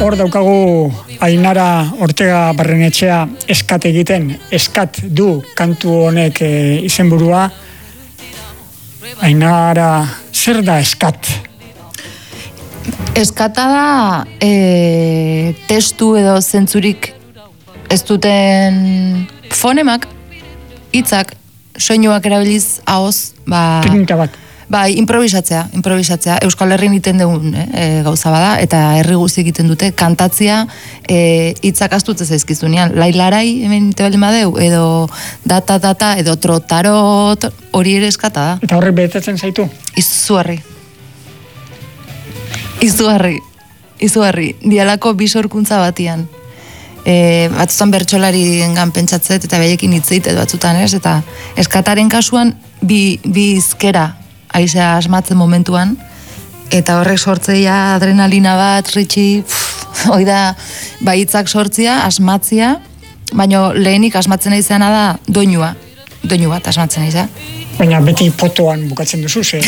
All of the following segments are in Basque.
Hor daukagu Ainara Ortega Barrenetxea eskat egiten, eskat du kantu honek izenburua. Ainara, zer da eskat? Eskata da testu edo zentzurik ez duten fonemak, hitzak, soinuak erabiliz ahoz, teknika bat. Improvisatzea. Euskal Herrin iten dugun gauza bada, eta herri guzti egiten dute, kantatzia hitzak astutze zaizkizunean. Lailarai, hemen ite baldin badeu, edo data, edo trotarot, hori ere eskata da. Eta horrek betetzen zaitu? Izugarri. Dialako bisorkuntza batian. Batzutan bertsolari engan pentsatzet, eta behekin hitzeit, edo batzutan ez, eta eskataren kasuan bi izkera aizea asmatzen momentuan, eta horrek sortzeia adrenalina bat, ritxi, hoi da, hitzak sortzia, asmatzia, baina lehenik asmatzen izana da doinu bat asmatzen izan. Baina beti potoan bukatzen duzu, ze?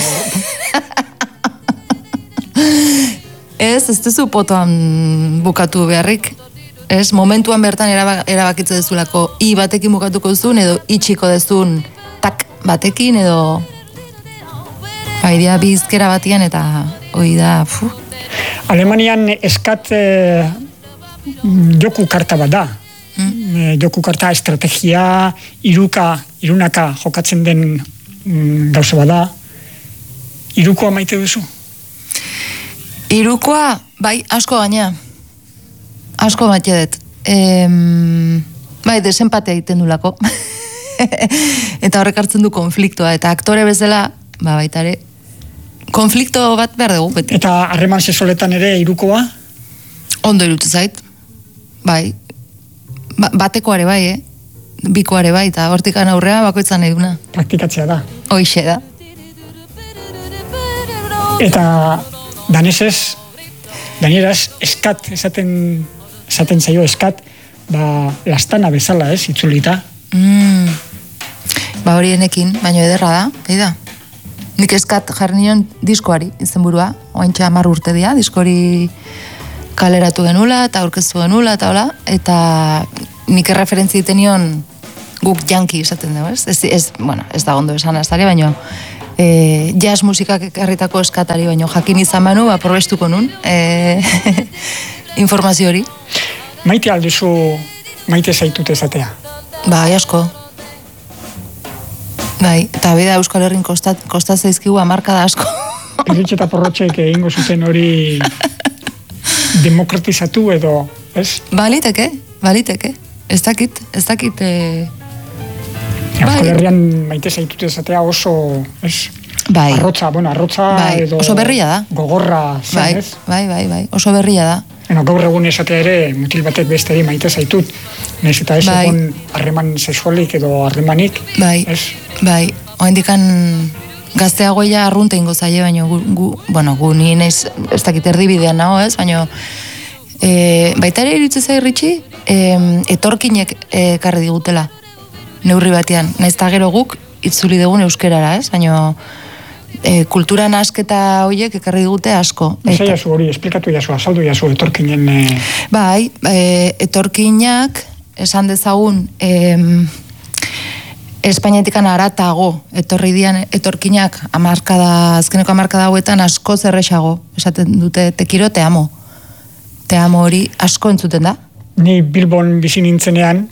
Ez duzu potoan bukatu beharrik. Ez, momentuan bertan erabakitze dezulako i batekin bukatuko duzun, edo itxiko dezun tak batekin, edo idea bizkera batian, eta hoi da, Alemanian eskat joku karta bat da. Joku karta estrategia, irunaka jokatzen den gauza bat da. Irukoa maite duzu? Irukoa, asko gaina. Asko maite dut. Desenpatea egiten dulako. Eta horrek hartzen du konfliktoa. Eta aktore bezala, baitare, konflikto bat behar dugu, beti. Eta harreman sexualetan ere irukoa? Ondo irutu zait. Batekoare bai, bikoare bai, eta hortikan aurrea bakoitzan nahi duna. Praktikatzea da. Hoixe da. Eta danieraz, eskat, esaten zaio eskat, lastana bezala ez, itzulita. Horienekin, baina ederra da. Nik eskat jarri nion diskoari izenburua, oaintxe 10 urte dira, diskori kaleratu genula, eta aurkeztu genula, eta nik erreferentzi egiten nion guk janki esaten dugu, ez? Ez da ondo esan azari, baina jazz musikak ekarritako eskatari, baina jakin izan manu, probestuko nun informazio hori. Maite alduzu, maite zaitut ezatea? Asko. Eta beda Euskal Herrin kostat zaizkigu hamarkada asko. Iritxe eta porrotxek egingo zuten hori demokratizatu edo, ez? Baliteke. Ez dakit. Euskal Herrian maite zaitut ezatea oso, ez? Arrotza edo... Oso berria da. Gogorra zen, ez? Bai, oso berria da. Gaur egun esatea ere, mutil batek besteri maite zaitut. Nahiz eta ez egon harreman sexualik edo harremanik. Bai, oendikan gazteagoia arrunte ingo zaie, baina gu ni naiz ez dakit erdibidean nago, ez? Baina baita ere iritze zairritxi, etorkinek karri digutela, neurri batean. Nahiz eta gero guk itzuli dugun euskerara, ez? Baina kultura nasketa horiek ekarri digute asko. Eza jasu hori, esplikatu jasu, azaldu jasu etorkinen... Etorkinak, esan dezagun, Espainiatikan aratago, etorri dian etorkinak azkeneko hamarkada hauetan asko zerrexago. Esaten dute, tekiro, te amo. Te amo hori asko entzuten da. Ni Bilbon bizi nintzenean,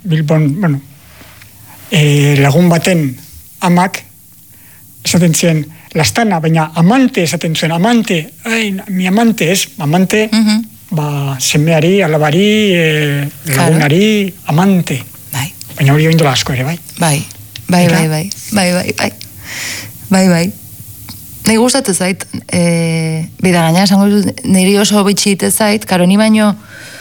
lagun baten amak, esaten zien, lastana, baina amante esaten zuen, mi amante ez, semeari, alabari, lagunari, amante. Baina hori oindola asko ere, bai? Bai. Nei gustatzen zait, bida gaina, esango dut, niri oso bitxite zait, karo, ni baino,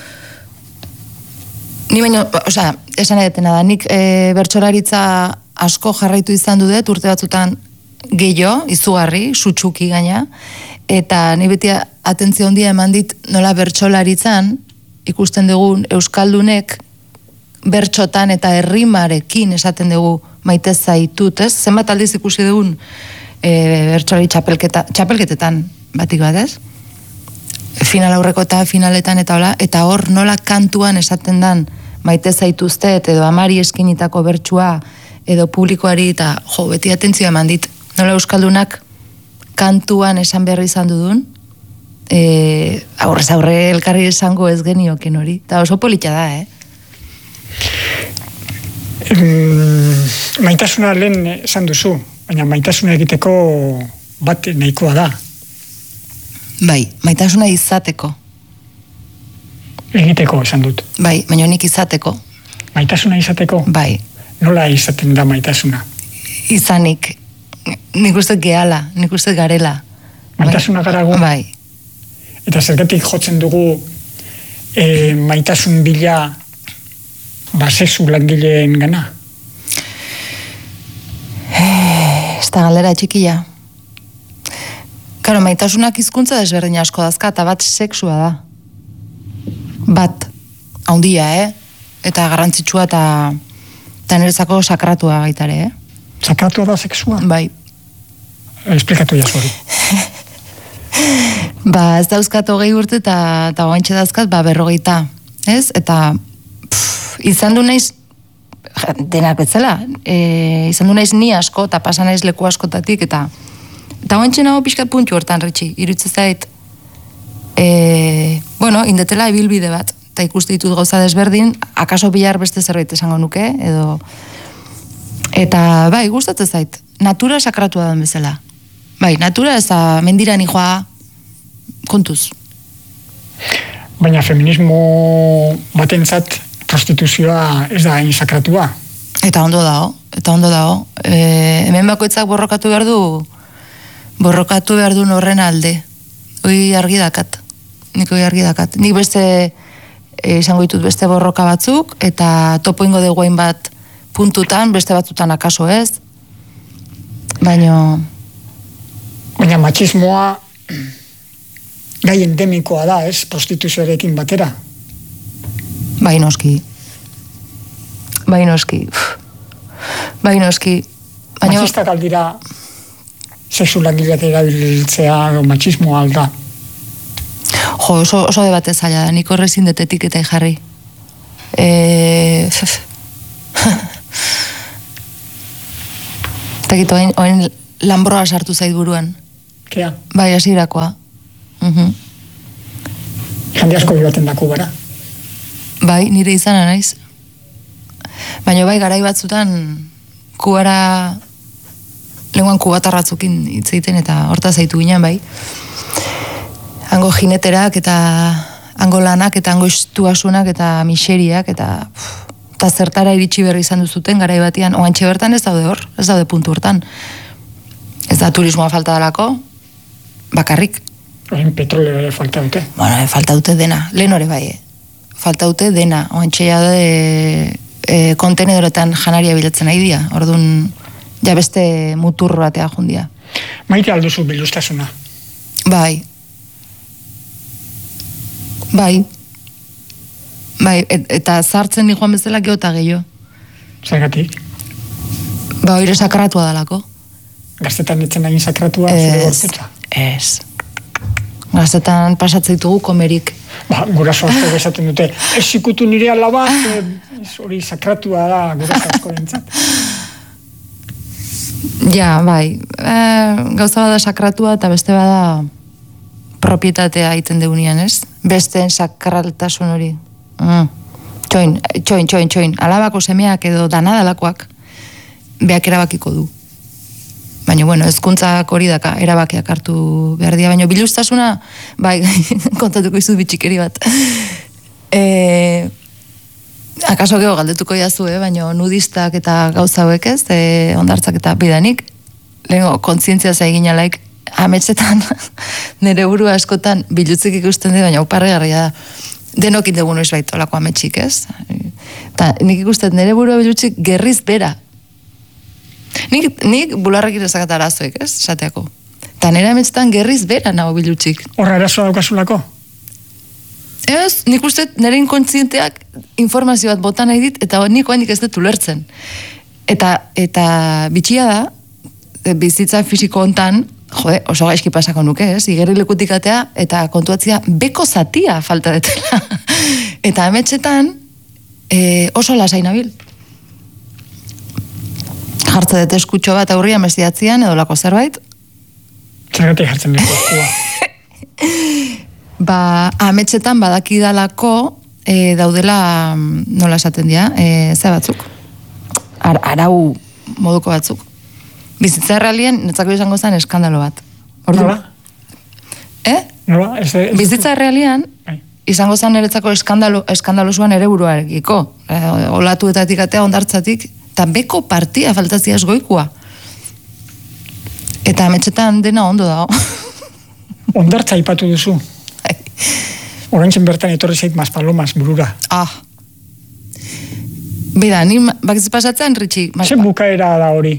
esan edetena da, nik bertsolaritza asko jarraitu izan dudet, urte batzutan gehiago, izugarri, sutsuki gaina, eta ni beti atentzio handia eman dit nola bertsolaritzan, ikusten dugun euskaldunek bertxotan eta errimarekin esaten dugu maite zaitut, ez? Zenbat aldiz ikusi dugun bertsolari txapelketetan batik bat, ez? final aurreko eta finaletan eta hola, eta hor nola kantuan esaten dan maite zaituztet edo amari eskinitako bertsua edo publikoari eta jo, beti atentzioa eman dit. Nola euskaldunak kantuan esan behar izan dudun, aurrez aurre elkarri esango ez genioken hori. Eta oso polita da, Maitasuna lehen esan duzu, baina maitasuna egiteko bat nahikoa da. Bai, maitasuna izateko. Egiteko esan dut. Bai, baina nik izateko. Maitasuna izateko? Bai. Nola izaten da maitasuna? Izanik. Nik uste gehala, nik uste garela. Maitasuna garago? Bai. Eta zergatik jotzen dugu maitasun bila sexu langileen gana? Ez da galdera txikia. Karo, maitasunak hizkuntza desberdin asko dazka, eta bat sexua da. Bat, haundia, eta garrantzitsua eta niretzako sakratua baitare, Sakratua da sexua? Bai. Esplikatu jazu hori. Ez dauzkat 20 urte eta oantxe dauzkat 40, ez? Eta izan du naiz denak betzela, izan du naiz ni asko eta pasa naiz leku askotatik eta oantxe nago pixkat puntu hortan retxi, irutze zait indetela ibilbide bat eta ikuste ditut gauza desberdin, akaso bihar beste zerbait esango nuke edo eta bai, gustatzen zait natura sakratua den bezala bai, natura ez da mendira nijoa kontuz. Baina feminismo batentzat prostituzioa ez da hain sakratua. Eta ondo dago. Hemen bakoitzak borrokatu behar du horren alde. Hoi argi dakat. Nik beste izango ditut beste borroka batzuk eta topo ingo dugu bat puntutan, beste batzutan akaso ez. Baina machismoa gai endemikoa da, ez? Prostituzioarekin batera. Bai noski. Machistak aldira sexu langileak erabiltzea machismoa alda. Jo, oso debate zaila da, nik horrezin detetik eta jarri. Eta oen lambroa sartu zait buruan. Kea? Bai, hasirakoa. Jende asko bibaten da Kubara. Bai, nire izana naiz. Baina bai, garai batzutan Kubara lenguan kubatarratzukin hitz egiten eta horta zaitu ginen, bai. Hango jineterak eta hango lanak eta hango istuasunak eta miseriak eta zertara iritsi berri izan duzuten garai batian, oantxe bertan ez daude puntu hortan. Ez da turismoa falta dalako, bakarrik. Oin petroleo ere falta dute. Bueno, falta dute dena, lehen hori bai, falta dute dena, oantxe jade kontenedoretan janaria bilatzen nahi dia, orduan ja beste mutur batea jundia. Maite alduzu bilustasuna? Bai, eta zartzen ni joan bezala geota gehiago. Zergatik? Oire sakratua dalako. Gaztetan etzen egin sakratua zure gorputza? Ez. Gaztetan pasatzen ditugu komerik. Guraso asko bezaten dute, ez ikutu nire alaba, hori sakratua da guraso asko dintzat. Ja, bai. Gauza bada sakratua eta beste bada propietatea egiten deunian, ez? Besteen sakraltasun hori. Txoin. Alabako semeak edo danadalakoak beak erabakiko du. Baina, bueno, ezkuntzak hori daka, erabakiak hartu behar dira. Baina, bilustasuna, bai, kontatuko izut bitxikeri bat. Akaso geho galdetuko jazu, baina nudistak eta gauza hauek ez, ondartzak eta bidanik, lehenko kontzientzia zaigin alaik, ametsetan, nire burua askotan bilutzik ikusten dira, baina uparre garria da. Denokin dugu noiz baitu olako ametsik, ez? Ta, nik ikusten nire burua bilutzik gerriz bera. Nik bularrak irezakat arazoek, ez? Esateako. Ta nire ametsetan gerriz bera nago bilutzik. Horra arazoa daukasulako? Ez, nik uste nire inkontzienteak informazio bat botan nahi dit, eta nik oanik ez dut ulertzen. Eta bitxia da, bizitza fisiko hontan, oso gaizki pasako nuke, ez? Igerri lekutik atea, eta kontuatzia beko zatia falta detela. Eta ametxetan, oso lasai nabil. Jartze dut eskutxo bat aurria mestiatzean, edo lako zerbait. Zergatik jartzen dut eskua. Ametxetan badakidalako daudela, nola esaten dira, ze batzuk. Arau moduko batzuk. Bizitza errealien, netzako izango zen eskandalo bat. Nola? Nola? Bizitza errealian, izango zen niretzako eskandalosuan ere buruarekiko. Olatuetatik atea ondartzatik, eta beko partia faltazia esgoikua. Eta ametxetan dena ondo dago. Ondartza ipatu duzu. Oraintzen bertan etorri zait Maspalomas burura. Bida, ni bakiz pasatzen, Ritxi. Zer bukaera da hori?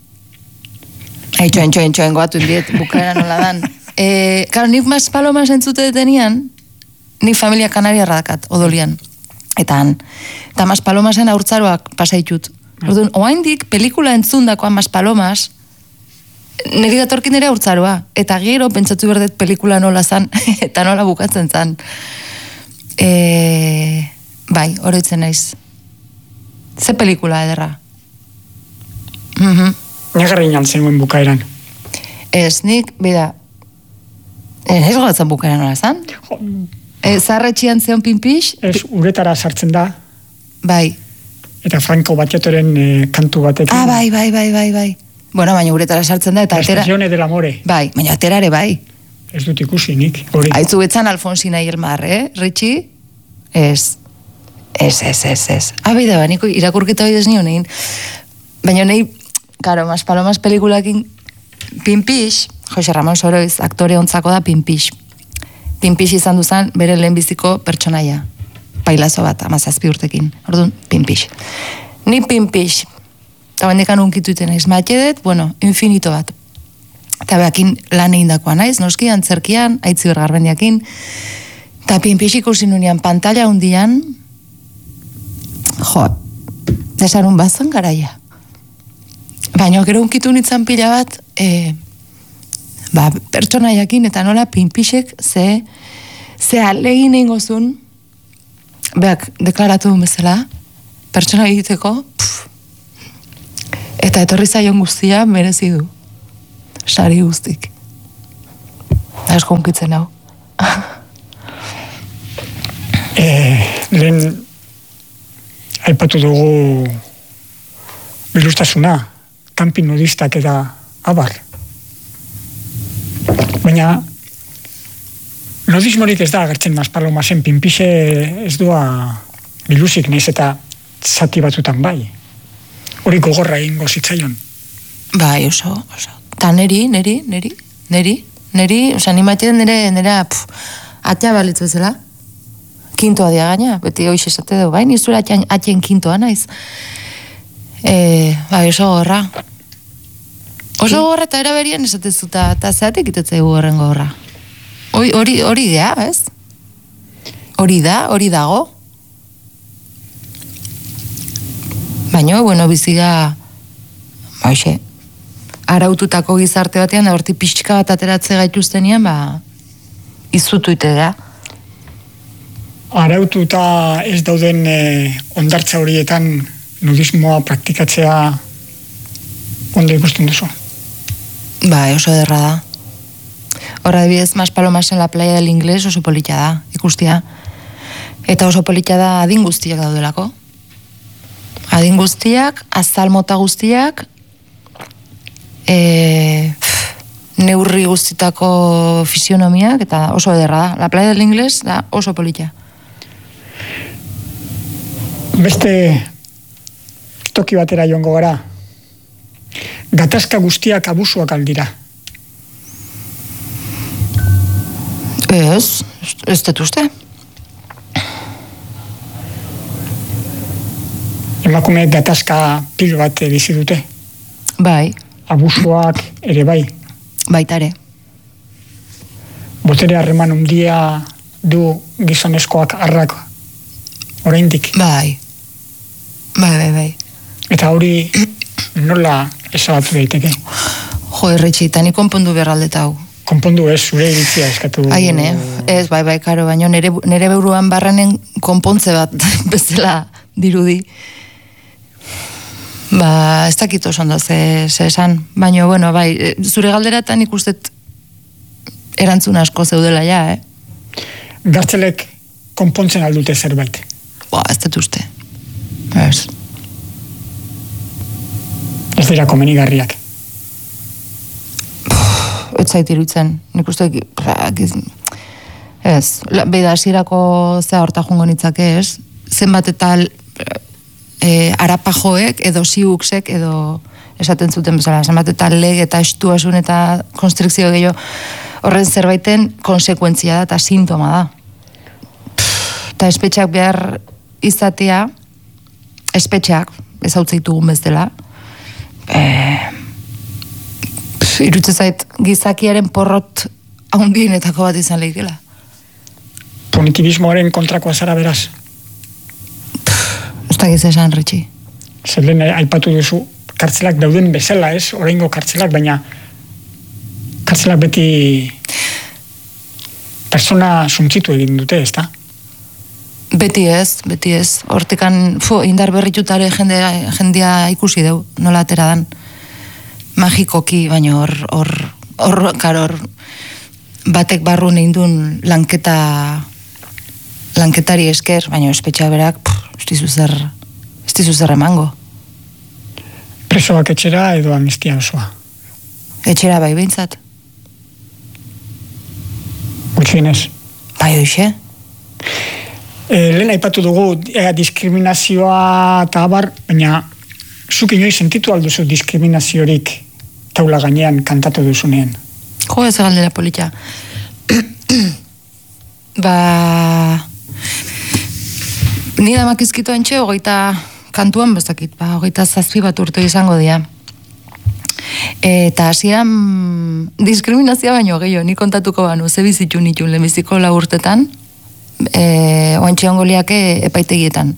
Txoen, goatu indiet, bukaera nola dan. Karo, nik Maspalomas entzute detenian, nik familia Kanaria radakat, odolian. Eta Maspalomasen aurtzaroak pasaitut. Orduan, oaindik pelikula entzundakoan Maspalomas, niri datorkin ere aurtzaroa. Eta gero, pentsatu berdet pelikula nola zan, eta nola bukatzen zan. Bai, oroitzen naiz. Ze pelikula ederra? Negarri zenuen bukaeran. Ez, nik, bida, ez gogatzen bukaeran nola zan? Zarretxian zeon pinpix? Ez, uretara sartzen da. Bai. Eta Franco Batllatoren kantu batekin. Bai. Bueno, baina uretara sartzen da, eta atera... Estazione del Amore. Bai, baina aterare bai. Ez dut ikusi nik, hori. Aitzu betzan Alfonsina Irmar, Ritxi? Ez. Bida, niko irakurketa hori ez nio nein. Baina nahi, karo, Maspalomas pelikulakin Pinpix, Jose Ramon Soroiz, aktore ontzako da Pinpix. Pinpix izan duzan bere lehenbiziko pertsonaia. Pailazo bat, 17 urtekin. Orduan, Pinpix. Ni Pinpix. Eta bendekan unkituiten naiz. Matxedet, bueno, infinito bat. Eta behakin lan egin dakoa naiz, noski, antzerkian, aitzi bergarbendiakin. Eta Pinpix ikusi nunean pantalla hundian, desarun bazan garaia. Baina gero unkitu nintzen pila bat, pertsonaiakin eta nola Pinpixek ze alegin egin gozun, beak deklaratu duen bezala, pertsona egiteko, eta etorri zaion guztia merezi du. Sari guztik. Asko unkitzen hau. Lehen aipatu dugu biluztasuna, camping nudistak eta abar. Baina nudismorik ez da agertzen Maspalomasen. Pinpixe ez doa biluzik naiz eta zati batzutan bai. Hori gogorra egingo zitzaion. Bai, oso. Ta neri, oza, ni matien nire atea balitzu ezela. Kintoa dia gaina, beti hoiz esate dugu, bai, nizura atien kintoa naiz. Bai, oso gorra. Oso gorra eta eraberien esatezuta, eta zeatik itetzei horren gorra. Hori da, ez? Hori dago. Baina, bueno, biziga, baixe, araututako gizarte batean, da horti pixka bat ateratze gaituztenean, izutu ite da. Araututa ez dauden ondartza horietan nudismoa praktikatzea ondo ikusten duzu? Bai, oso derra da. Horra debidez Maspalomasen la playa del Inglés oso polita da, ikustia. Eta oso polita da adin guztiak daudelako. Adin guztiak, azal mota guztiak, neurri guztitako fisionomiak, eta oso ederra da. La playa del Inglés da oso polita. Beste toki batera joango gara. Gatazka guztiak abusuak aldira. Ez dut uste. Emakume gatazka pil bat bizi dute. Bai. Abusuak ere bai. Baitare. Botere harreman handia du gizonezkoak arrak oraindik. Bai. Bai. Eta hori nola ezabatu daiteke? Jo, Erritxi, eta ni konpondu berraldeta hau. Konpondu ez, zure iritzia eskatu. Haien, ez, bai, karo, baina nere buruan barranen konpontze bat bezala dirudi. Ez dakit oso ondo ze esan, baina, bueno, bai, zure galderatan ikustet erantzun asko zeudela ja, Gartzelek konpontzen aldute zerbait? Ez dut uste. Ez. Ez dira komenigarriak. Ez zait iruditzen, nik uste ez, beida hasierako zea horta jungo nitzake ez, zenbat eta arapajoek edo siuksek edo esaten zuten bezala, zenbat eta leg eta estuasun eta konstrikzio gehiago horren zerbaiten konsekuentzia da eta sintoma da. Eta espetxeak behar izatea, espetxeak, ez hau zaitugun bezala, irutze zait gizakiaren porrot haundienetako bat izan lehikela. Punitibismoaren kontrakoa zara beraz? Ez da giz esan, Ritxi. Zer lehen aipatu duzu, kartzelak dauden bezala ez, oraingo kartzelak, baina kartzelak beti persona suntzitu egin dute, ez da? Beti ez. Hortikan, indar berritutare jendea ikusi deu, nola atera dan. Magikoki, baina hor batek barrun eindun lanketari esker, baina espetxa berak, ez dizu zer emango. Presoak etxera edo amnistia osoa? Etxera bai behintzat. Gutxienez? Bai hoxe. Lehen aipatu dugu diskriminazioa eta abar, baina zuk inoiz sentitu alduzu diskriminaziorik taula gainean kantatu duzunean? Jo, ez galdera polita. Ni damakizkitu antxe, hogeita kantuan bezakit, 27 bat urte izango dira. Eta hasian diskriminazioa baino gehiago, ni kontatuko banu, ze bizitu nitun lehenbiziko 4 urtetan, oantxe ongoliake epaitegietan.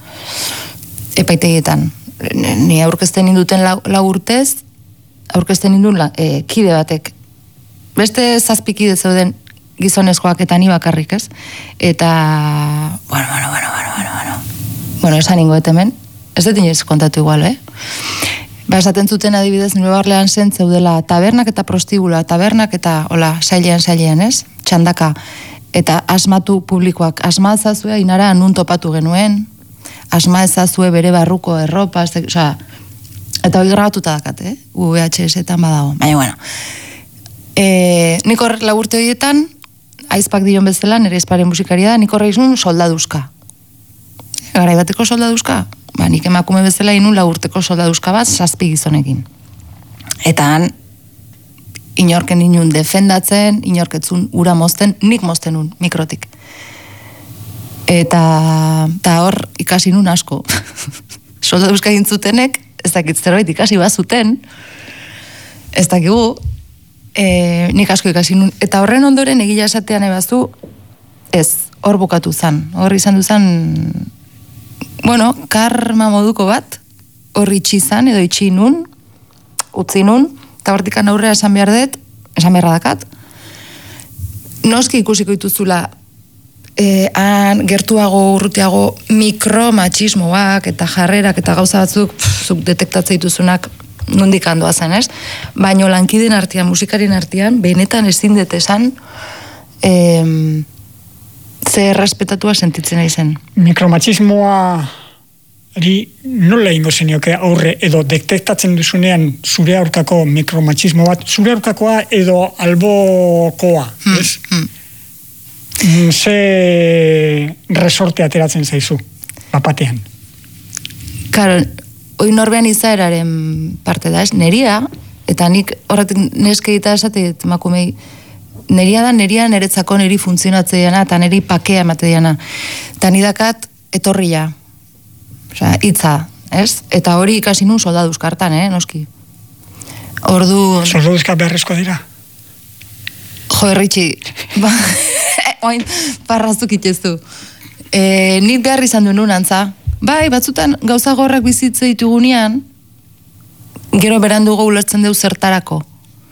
Ni aurkezten induten 4 urtez, aurkezten indun kide batek. Beste 7 kide zeuden gizonezkoak eta ni bakarrik, ez? Eta, bueno, esan ingoet hemen, ez dut inoiz kontatu igual, esaten zuten adibidez, nire barlean zen zeudela tabernak eta prostibula, tabernak eta, sailean, ez? Txandaka, eta asmatu publikoak, asma ezazue, inara nun topatu genuen, asma ezazue bere barruko erropa, eta hori grabatuta dakate, VHS-etan badago. Baina, bueno, nik horrek 4 urte horietan, aizpak dion bezala, nire aizparen musikaria da, nik horrek izun soldaduzka. Garaibateko soldaduzka? Nik emakume bezala inun 4 urteko soldaduzka bat 7 gizonekin. Eta han, inorken inun defendatzen, inorketzun ura mozten, nik mozten un mikrotik. Eta hor ikasi nun asko. Soldaduzka gintzutenek, ez dakit zerbait ikasi bazuten, ez dakigu, nik asko ikasi nun. Eta horren ondoren egia esatean ebazu, ez, hor bukatu zan. Hor izan duzan, bueno, karma moduko bat, hor itxi zan, edo itxi nun, utzi nun, eta hortikan aurrera esan beharra dakat. Noski ikusiko dituzula, han gertuago, urrutiago, mikromachismoak eta jarrerak eta gauza batzuk, zuk detektatzea dituzunak nondik handoa zen, ez? Baina lankiden artean, musikarien artean, benetan ezin dut esan, ze errespetatua sentitzen nahi zen. Mikromachismoa nola ingo zenioke aurre edo detektatzen duzunean zure aurkako mikromachismo bat, zure aurkakoa edo albokoa, ez? Ze resorte ateratzen zaizu, bapatean? Karo, hoi norbean izaeraren parte da, ez? Neria, eta nik horretik neskeita esatet emakumei, neria niretzako niri funtzionatzeiana eta niri pakea emateiana. Eta nidakat etorria, hitza, ez? Eta hori ikasi nun soldaduzka hartan, noski. Ordu... Soldaduzka beharrezko dira? Jo, Erritxi, oin parrazuk itxeztu. Nik behar izan duen antza. Bai, batzutan gauza gorrak bizitze ditugunean, gero berandugo ulertzen deu zertarako.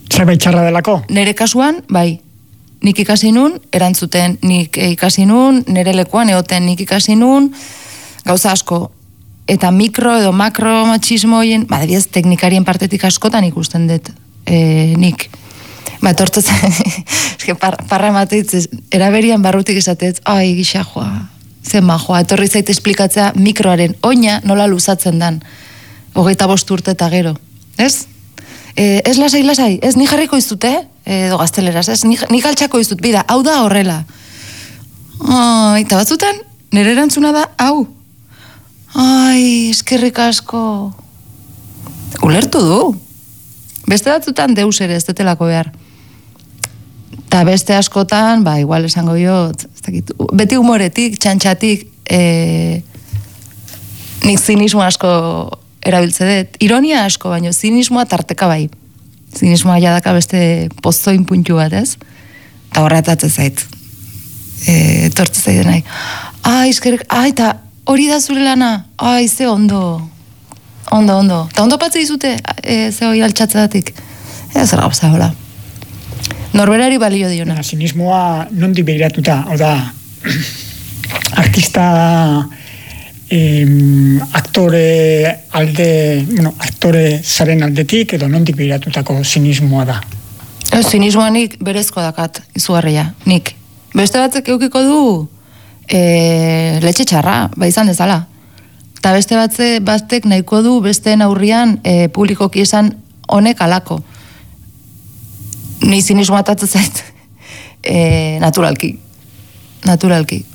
Zerbait txarra delako? Nere kasuan, bai. Nik ikasi nun, erantzuten, nik ikasi nun, nere lekuan egoten nik ikasi nun, gauza asko. Eta mikro edo makro matxismoien, adibidez, teknikarien partetik askotan ikusten dut, nik. Etortzez, eske parra emateitz, eraberian barrutik esatez, ai, gisa joa, zen joa, etorri zaite esplikatzea mikroaren oina nola luzatzen dan, 25 urte eta gero, ez? Ez lasai, ez ni jarriko izut, edo gazteleraz, ez, ni galtxako izut, bida, hau da horrela. Eta batzutan, nire erantzuna da, hau. Ai, eskerrik asko. Ulertu du. Beste batzutan deus ere, ez detelako behar. Eta beste askotan, igual esango jot, beti humoretik, txantxatik, nik zinismo asko erabiltze dut. Ironia asko, baino zinismoa tarteka bai. Zinismoa jadaka beste pozoin puntu bat, ez? Eta horretatze zait. Tortze zait nahi. Eskerrik, eta hori da zure lana? Ze ondo. Ondo. Eta ondo patze izute, ze hori altxatzadatik. Zer gauza, hola. Norberari balio diona. Zinismoa nondi behiratuta, hau da, artista aktore zaren aldetik, edo nondik behiratutako zinismoa da? Zinismoa nik berezko dakat, izugarria, nik. Beste batzek eukiko du letxe txarra, izan dezala. Eta beste batek nahiko du besteen aurrian publikoki esan honek alako. Ni zinismoa atatzen zait naturalki.